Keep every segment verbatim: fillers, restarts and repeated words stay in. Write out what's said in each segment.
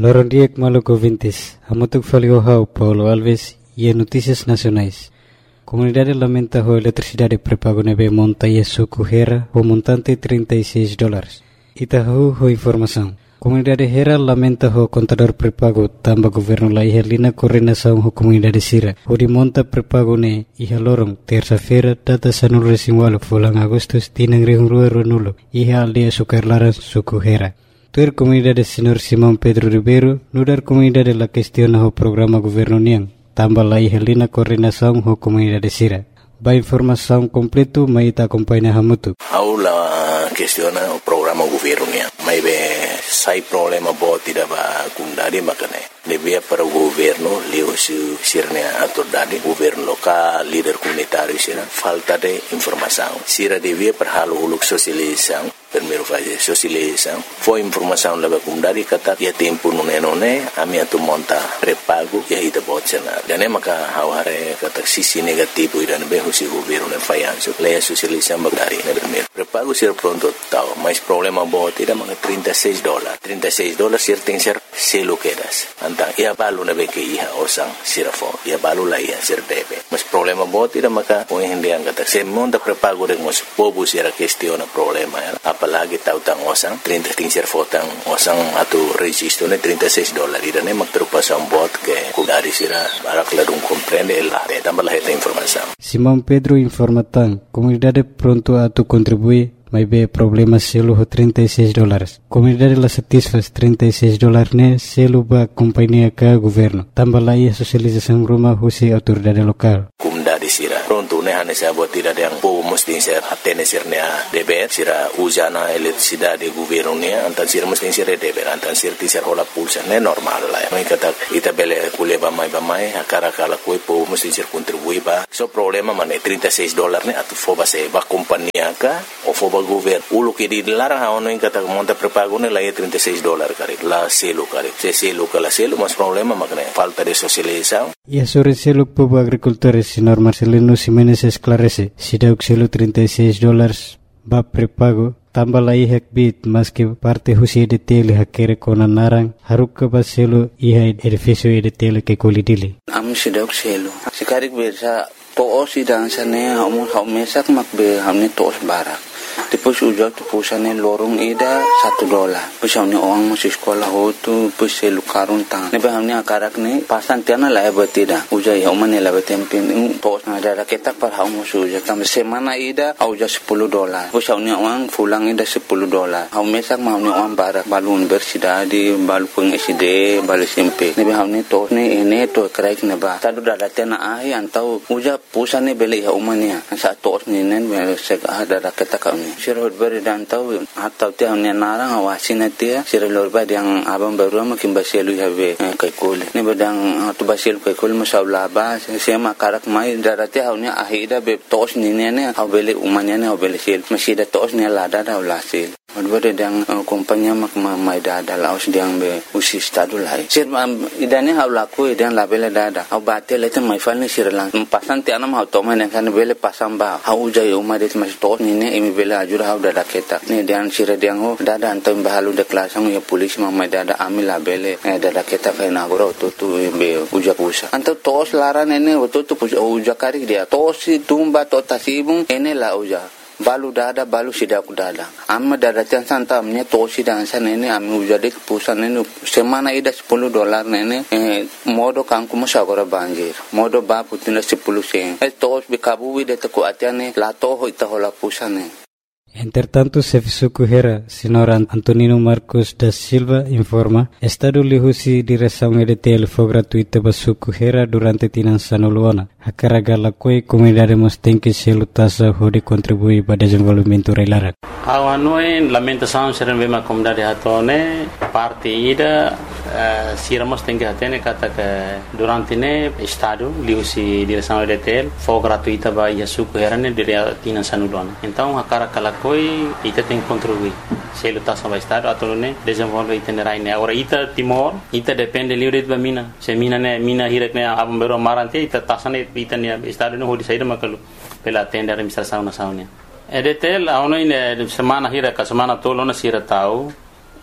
Lorondiek Maluco Vintes, Amotuk Faliohau, Paulo Alves e Notícias Nacionais. Comunidade lamenta a eletricidade prepago nebe monta e suco Hera, o montante trinta e seis dólares. Itahu ho informação. Comunidade Hera lamenta o contador prepago tamba governo la ihelina coordenação ho comunidade Sira. O de monta prepago ne iha lorong terça-feira data sanul resimwalo fulang Agustus tinang rihungrua runulo iha aldea sukarlaran suco Hera. Tuer comunidade Senhor Simão Pedro Ribeiro nudar comunidade la questiona o programa governo niang tamba la ihelina coordenação ho comunidade Sira. Ba informação completo mai ta acompanha hamutu. Aula questiona o programa governo niang. Mai be sai problema bo tidak ba kundari makane. Devia para o governo leu se sirne autoridade governo local líder comunitário sira falta de informação. Sira devia para halo uluk socialização primeiro fazer socialização foi informação leva kundari kata ya tempo nune nune ami atu monta prepago ya ida botcena dane maka haware kata sisi negativo idan be husi governo ne fayanso le socialização bagari ne primeiro prepago sira pronto tao mas problema bo tidak maka trinta e seis dólares trinta e seis dólares sir tem ser selo quedas antang ia balu na be ke iha osang sirafo ia balu la ia sir debe mas problema bo tidak maka o hindi ang kata se monta prepago de mos povo sira questiona problema apalagi tautang osang trinta ting ser fotang osang atu registro ne trinta e seis dólares idane magtrupasan bot ke kudari sira para clarun comprende el de tambah la informação. Simão Pedro informa tan comunidade pronto a tu contribuir mas be problema selo ho trinta e seis dólares. Comunidade la satisfaz trinta e seis dólares ne selo ba companhia ka governo. Tambah la ia socialização rumah husi autoridade lokal. Comunidade sira pronto ne hane sa buat tidak yang po mesti ser atene sirnya deber sira usana eletricidade governo ne antan sira mesti ser deber antan sir ti ser hola pulsa ne normal la. Mai kata ita bele kuleba mai ba mai akara kala koi po mesti ser contribui ba. So problema mane trinta e seis dólares ne atu foba se ba companhia ka o foba governo ulo que dilarang haono in kata monta prepago ne la trinta e seis dólares kare la selo kare se selo kala selo mas problema makne falta de socialização. E sobre selo povo agricultores senhor Marcelino Ximenes esclarece si dauk selo trinta e seis dólares ba prepago tambah la ihek bit mas que parte husi de tele hakere kona narang haruk ba selo iha edificio de tele ke kolidili am si dauk selo sikarik bersa to osi dan sane hamu hamesak makbe hamne tos barak depois ujau tu pusane lorong ida satu dolar depois hamne orang masih sekolah ho tu depois selu karun tang nebe hamne akarak ne pasan tiana la batida ujai hamne la batempin tos na ada ketak par hamu suja kam semana ida auja sepuluh dolar depois hamne orang pulang ida sepuluh dolar hamesak hamne orang barak balun bersidadi balu peng S D balu S M P nebe hamne tos ne ene to kraik ne ba tadu dada tena ai antau uja pusane beli haumania sa tos ni nen sek ada ketak sirot beri dan tahu atau tiang ni narang awasin dia sirot beri yang abang baru makin basilu habe kai kul ni bedang tu basilu kai kul masalah ba sema karak mai darate haunya ahida be tos ni ne au beli umanya ne au beli sil masih da tos ni lada da ulasil beri yang kompanya mak mai dada laos diang be usi stadu lai sir idane hau laku idan labele dada au batel itu mai fal ni sirlang pasan tiang nam hau toma ne kan beli pasang ba hau jai umar det mas tos ni ne imi beli ajur hau dada ketak ni dian sira diang ho dada antam bahalu de kelasang ya polisi mamai dada amil labele dada ketak kai nagora tu tu be uja pusa antam tos laran ene tu tu uja kari dia tos tumba to tasibung ene la uja balu dada balu sidak dada amma dada tian santa amnya tosi dan sana ini ami ujade pusan ini semana ida sepuluh dolar nene eh, modo kangku musagora banjir modo ba putina sepuluh sen eh tos bikabu wide taku atiane la toho ita hola pusane. Entretanto, Serviço Hera, senhor Antonino Marcos da Silva, informa, Estado lihusi direção E D T L foi gratuita para Suco Hera durante Tinançano Luana. A carga la coi comunidade mos tem que se lutasa de contribuir para o desenvolvimento reilara. A noi lamentação ser uma comunidade hatone parte ida siramos tem que atene kata que durante ne Estado lihusi direção E D T L foi gratuita para Suco Hera ne dire Tinançano Luana. Então a carga la coi ita tem que contribuir. Se lutasa para Estado atau ne desenvolve itinerai ne. Ora ita Timor ita depende livre de mina. Se mina ne mina hirek ne abam bero marante ita tasane ita ne Estado ne hodi saída makalu pela tenda administração nacional. E D T L a ono ine semana hira ka semana tolo na sira tau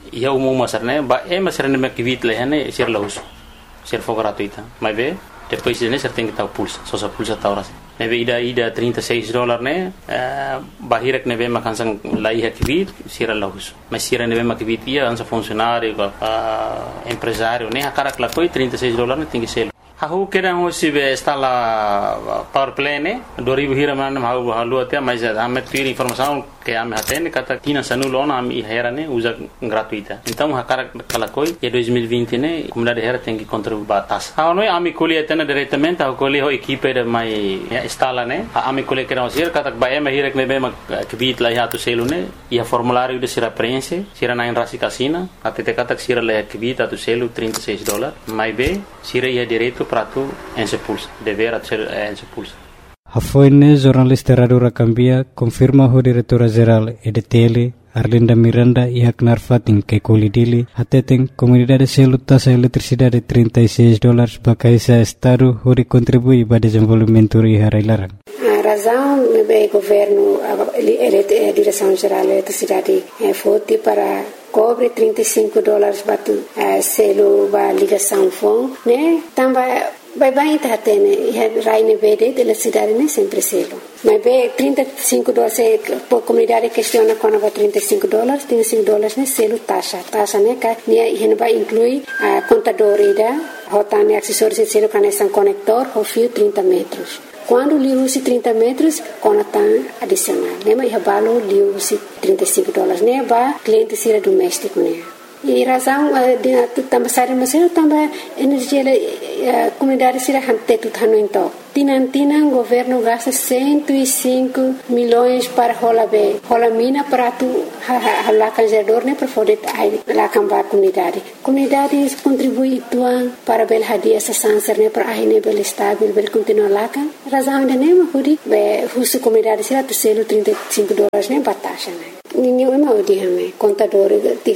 ia umum masarne ba e masarne me kivit lehane sir lahus sir for gratuita mas be depois ne ser tem que estar pulsa só sa pulsa ta horas ne be ida ida trinta e seis dólares ne bahirek ne be makansang lai ha kivit sir lahus mas sir ne be makivit ia ansa funcionário empresário ne akarak la coi trinta e seis dólares ne tem que ser Aku kira hosi be stala power play ne dua ribu hira mana mau halu atia mas ame tiri informação que ame hatene kata tina sanulona ame hera ne usa gratuita então hakara kalakoi e dois mil e vinte ne comunidade hera tem que contribuir batas ah noi ame colhe tena diretamente a colhe ho equipe de mai stala ne ame colhe kira hosi kata ba eme hira ne be ma kbit la hatu selu ne ia formulário de sira prense sira na rasi casina até kata sira la kbit atu selu trinta e seis dólares mai be sira ia direito prato en se pulsa dever a ser en se pulsa Hafoine jornalista Radura Cambia confirma o diretora-geral E D T L Arlinda Miranda e Haknar Fatin que colidili atetem comunidade selo taxa eletricidade trinta e seis dólares para caisa estado onde contribui para desenvolvimento e harailaran. A razão é o governo, a direção-geral da eletricidade é forte para cobre trinta e cinco dólares para selo para ligação fone, né? Também vai bem tá tendo raine verde de eletricidade né sempre selo. Mas bem trinta e cinco dólares por comunidade questiona quando vai trinta e cinco dólares, trinta e cinco dólares né selo taxa, taxa né que né vai incluir a contador ida, rotane acessórios de selo conexão conector, o fio trinta metros. Quando liu-se trinta metros, conta adicional. Lembra que o liu-se trinta e cinco dólares, né? Para cliente ser doméstico, né? E razão de também sair mas também energia a comunidade será hante tudo no então tinan tinan governo gasta cento e cinco milhões para rola be rola mina para tu hala canjador né para poder lá cambar comunidade comunidade contribui tuan para bel hadia essa sanser né para aí né bel estável bel continuar lá kan razão de né huri be husu comunidade será tu selo trinta e cinco dólares né batasha né ninguém mau dihame contador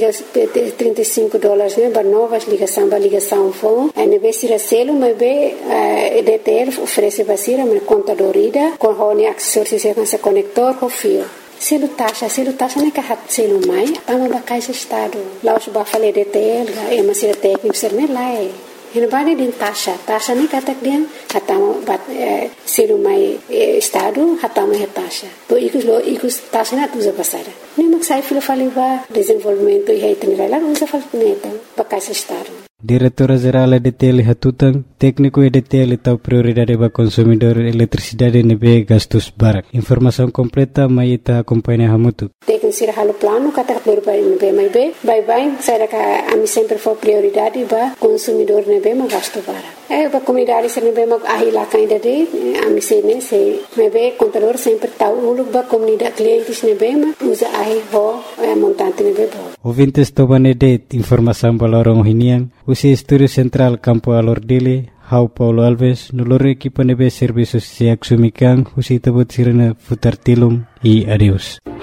trinta e cinco dólares né para novas ligação para ligação fone né be será selo mas be E D T L oferece basira mas contador ida com hone acessórios com esse conector o fio selo taxa selo taxa né que hat selo mai tama ba caixa estado lá os ba fale E D T L é mas será técnico ser né lá é Ini bani din taxa, taxa ni katak dia hatama bat selu mai estado hatama he taxa. To ikus lo ikus taxa na tuza pasada. Ni maksai filo faliba desenvolvimento e reitenera usa falneta bakais estado. Diretora-Geral E D T L Hatutang, técnico E D T L tahu prioridade para consumidor eletricidade nebe gastos barak. Informação completa mai ita acompanha hamutu. Técnico sira halo plano kata prioridade nebe mai be, bye bye, saya ka ami sempre for prioridade para consumidor nebe ma gasto barak. Eh para comunidade sira nebe ma ahila kainda de ami se ne se nebe contador sempre tahu uluk ba comunidade clientes nebe ma usa ahi ho montante nebe bo. Ouvintes tobanede informação balorong hiniang usi Estúdio Central Campo Alordile, Hau Paulo Alves, noloro equipa nebe serviços siak sumikan, usi tabut sirena futar tilum e adeus.